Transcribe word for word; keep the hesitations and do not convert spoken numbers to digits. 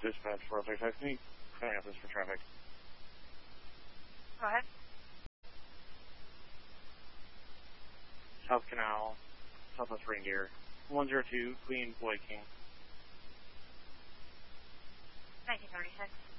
Dispatch four oh three six, can you clear up this for traffic? Go ahead. South Canal, Southwest Reindeer, one zero two, Queen Boy King. nineteen thirty-six.